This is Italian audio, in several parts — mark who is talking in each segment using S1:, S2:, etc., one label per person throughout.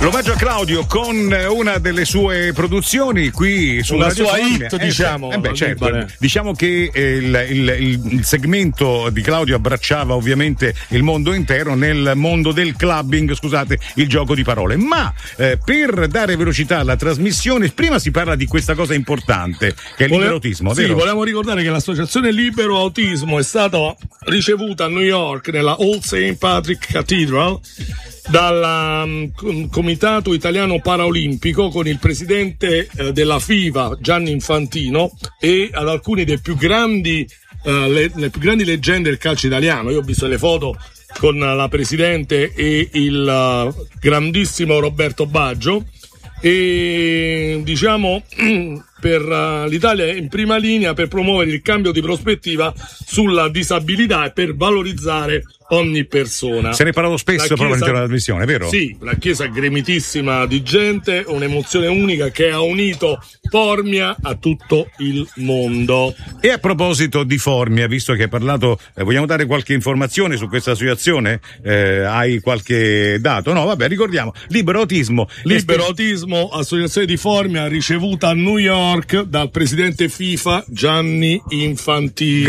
S1: L'omaggio a Claudio con una delle sue produzioni qui sulla
S2: sua hit, diciamo.
S1: Certo. Diciamo che il segmento di Claudio abbracciava ovviamente il mondo intero nel mondo del clubbing, scusate il gioco di parole. Ma per dare velocità alla trasmissione, prima si parla di questa cosa importante che è il libero autismo, vero?
S2: Sì, volevamo ricordare che l'associazione Libero Autismo è stata ricevuta a New York nella Old St. Patrick Cathedral dal Comitato Italiano Paraolimpico con il presidente della FIVA Gianni Infantino e ad alcuni dei più grandi le più grandi leggende del calcio italiano. Io ho visto le foto con la presidente e il grandissimo Roberto Baggio e diciamo per l'Italia è in prima linea per promuovere il cambio di prospettiva sulla disabilità e per valorizzare ogni persona.
S1: Se ne è parlato spesso proprio all'interno della trasmissione, vero?
S2: Sì, la chiesa è gremitissima di gente, un'emozione unica che ha unito Formia a tutto il mondo.
S1: E a proposito di Formia, visto che hai parlato, vogliamo dare qualche informazione su questa associazione? Hai qualche dato? No, vabbè, ricordiamo. Libero Autismo,
S2: associazione di Formia, ricevuta a New York dal presidente FIFA Gianni Infantino.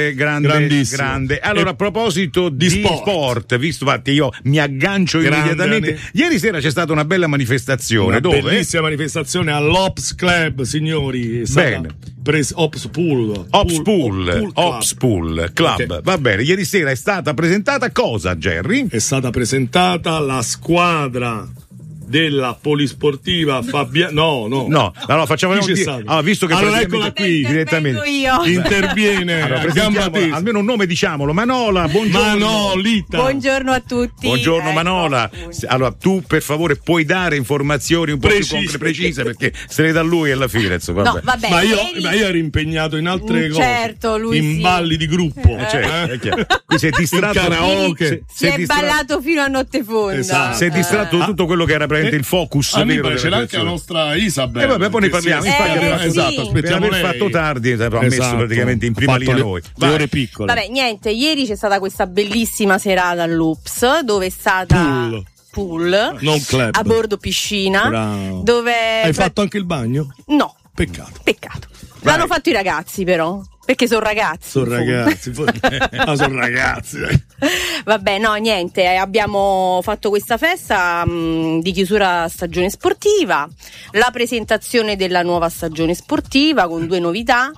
S1: Grande. Allora, a proposito di sport, visto, infatti io mi aggancio immediatamente. Ieri sera c'è stata una bella manifestazione. Dove?
S2: Bellissima manifestazione all'Ops Club, signori.
S1: Bene.
S2: Ops Pool
S1: Club. Okay. Va bene, ieri sera è stata presentata cosa, Jerry?
S2: È stata presentata la squadra della polisportiva Fabiano. No,
S1: allora facciamo visto che
S2: eccola qui
S1: direttamente
S2: interviene
S1: almeno un nome, diciamolo. Manola, buongiorno.
S2: Manolita.
S3: Buongiorno a tutti.
S1: Buongiorno Manola. Allora tu per favore puoi dare informazioni un po' più precise perché se le dà lui alla fine, insomma.
S3: No, vabbè,
S2: ma io ero impegnato in altre cose.
S3: Certo, lui
S2: in balli di gruppo.
S1: Qui si è distratto
S2: karaoke.
S3: Si è ballato fino a notte fonda.
S2: Esatto.
S1: Si è distratto tutto quello che era il focus vero
S2: c'è anche la nostra Isabel.
S1: E vabbè, poi ne parliamo.
S2: Esatto, aspettiamo
S1: per aver
S2: lei.
S1: Fatto tardi, ha messo praticamente in prima linea noi.
S2: Le ore piccole.
S3: Vabbè, niente, ieri c'è stata questa bellissima serata all'Ups, dove è stata pool
S2: non club,
S3: a bordo piscina.
S2: Bravo.
S3: Dove
S2: hai fatto anche il bagno?
S3: No.
S2: Peccato.
S3: L'hanno fatto i ragazzi, però. Perché sono ragazzi.
S2: Sono ragazzi.
S3: Vabbè, no, niente, abbiamo fatto questa festa di chiusura stagione sportiva, la presentazione della nuova stagione sportiva con 2 novità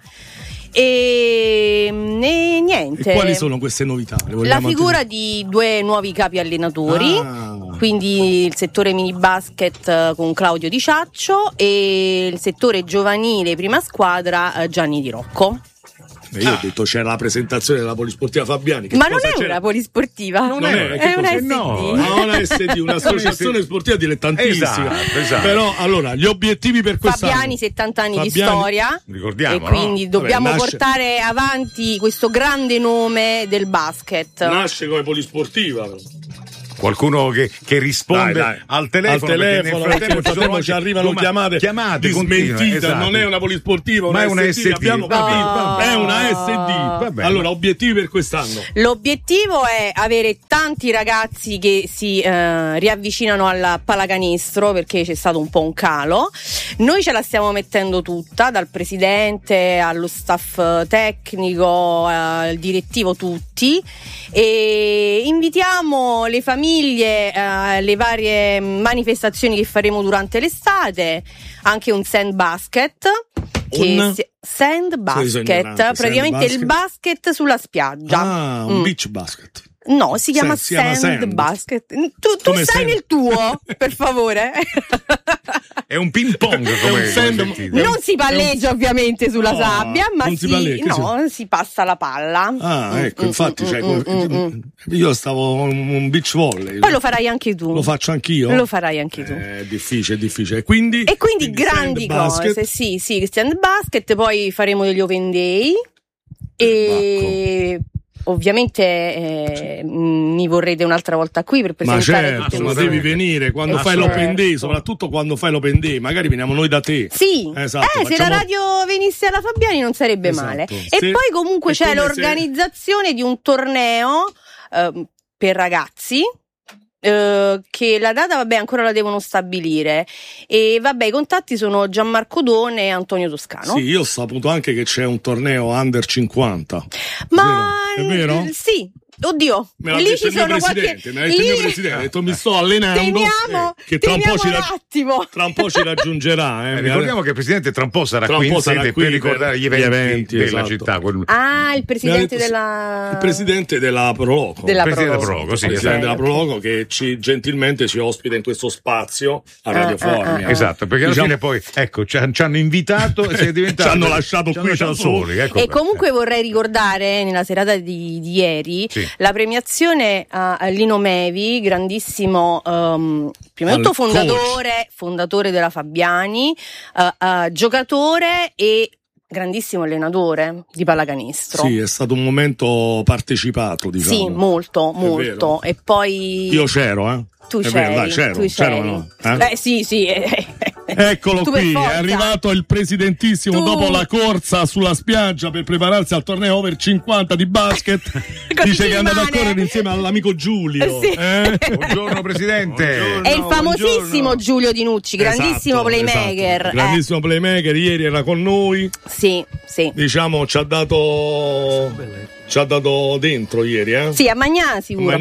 S3: e niente.
S2: E quali sono queste novità?
S3: La figura di 2 nuovi capi allenatori, quindi il settore mini basket con Claudio Di Ciaccio e il settore giovanile prima squadra Gianni Di Rocco.
S2: Io ho detto c'era la presentazione della polisportiva Fabiani.
S3: Ma non è una polisportiva,
S2: non è una SD. Una SD, un'associazione sportiva dilettantissima.
S1: Esatto.
S2: Però allora gli obiettivi per quest'anno.
S3: Fabiani 70 anni di storia.
S1: Ricordiamo.
S3: E quindi dobbiamo portare avanti questo grande nome del basket.
S2: Nasce come polisportiva.
S1: Qualcuno che risponde al telefono
S2: nel frattempo ci arrivano chiamate di smentita, esatto. Non è una polisportiva,
S1: ma è una SD.
S2: Abbiamo capito, è una SD.
S1: Vabbè.
S2: Allora, obiettivi per quest'anno?
S3: L'obiettivo è avere tanti ragazzi che si riavvicinano al pallacanestro, perché c'è stato un po' un calo. Noi ce la stiamo mettendo tutta, dal presidente allo staff tecnico al direttivo, tutti, e invitiamo le famiglie le varie manifestazioni che faremo durante l'estate, anche un sand basket, praticamente il basket sulla spiaggia.
S2: Un beach basket.
S3: No, si chiama sand basket. Tu sai nel tuo, per favore.
S1: È un ping pong,
S3: non si palleggia ovviamente sulla sabbia, ma si passa la palla.
S2: Ecco, infatti io stavo un beach volley.
S3: Poi lo farai anche tu.
S2: Lo faccio anch'io?
S3: Lo farai anche tu.
S2: È difficile. Quindi
S3: grandi cose, sì, stand basket, poi faremo degli open day e ovviamente mi vorrete un'altra volta qui per presentare.
S2: Ma certo, ma devi venire quando fai l'open day, soprattutto quando fai l'open day, magari veniamo noi da te.
S3: Sì,
S2: esatto,
S3: se la radio venisse alla Fabiani non sarebbe male. E poi comunque c'è l'organizzazione di un torneo per ragazzi che la data ancora la devono stabilire, e i contatti sono Gianmarco Done e Antonio Toscano.
S2: Sì, io ho saputo anche che c'è un torneo under 50.
S3: Ma
S2: è vero?
S3: Sì. Oddio,
S2: me l'ha
S3: lì
S2: detto
S3: ci sono qualche.
S2: Mi ha detto il mio presidente, ha detto mi sto allenando. Che tra un po' ci raggiungerà.
S1: Ricordiamo che il presidente tra un po' sarà qui in sede per ricordare gli eventi della città.
S3: Il presidente
S2: il presidente della Proloco.
S3: Della
S1: Proloco, sì.
S2: Il presidente della Proloco che gentilmente ci ospita in questo spazio a Radio Formia.
S1: Esatto, perché alla fine poi ci hanno invitato e ci
S2: hanno lasciato qui da soli.
S3: E comunque vorrei ricordare nella serata di ieri la premiazione a Lino Mevi, grandissimo prima di tutto fondatore della Fabiani, giocatore e grandissimo allenatore di pallacanestro.
S2: Sì, è stato un momento partecipato, diciamo.
S3: Sì, molto. E poi
S2: io c'ero,
S3: Tu c'eri.
S2: C'ero, no?
S3: Sì.
S2: Eccolo qui, è arrivato il presidentissimo dopo la corsa sulla spiaggia per prepararsi al torneo over 50 di basket. Dice che è andato a correre insieme all'amico Giulio.
S3: Sì.
S1: Buongiorno presidente.
S3: È il famosissimo Giulio Dinucci, grandissimo playmaker.
S2: Esatto. Grandissimo playmaker, ieri era con noi.
S3: Sì.
S2: Diciamo ci ha dato dentro ieri,
S3: Sì, a Magnà sicuro.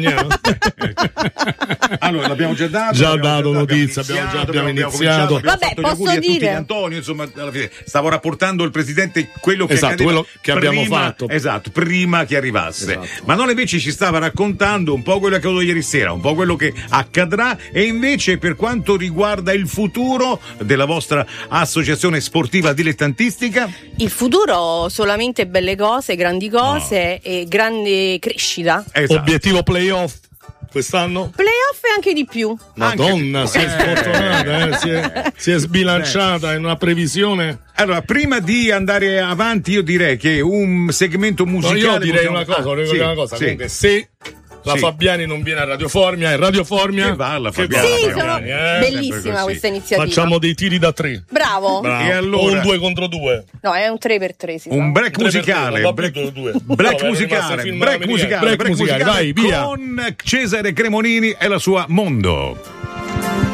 S1: Allora, l'abbiamo già dato.
S2: Notizia, abbiamo iniziato.
S3: Vabbè, posso dire.
S1: Antonio, insomma, alla fine stavo rapportando al presidente quello che
S2: abbiamo fatto.
S1: Esatto, prima che arrivasse. Esatto. Ma non invece ci stava raccontando un po' quello che è accaduto ieri sera, un po' quello che accadrà, e invece per quanto riguarda il futuro della vostra associazione sportiva dilettantistica.
S3: Il futuro solamente belle cose, grandi cose e grande crescita.
S2: Esatto. Obiettivo playoff quest'anno?
S3: Playoff e anche di più.
S2: Madonna, si è sfortunata, si è sbilanciata in una previsione.
S1: Allora, prima di andare avanti, io direi che un segmento musicale.
S2: Io direi una cosa. Comunque, se la Fabiani non viene a Radio Formia, è Radio Formia
S1: che va alla Fabiani.
S3: Bellissima questa iniziativa.
S2: Facciamo dei tiri da 3.
S3: Bravo.
S1: E allora,
S3: o
S2: un 2 contro 2.
S3: No, è un 3x3.
S1: Un break musicale. Break musicale.
S2: Vai, via.
S1: Con Cesare Cremonini e la sua Mondo.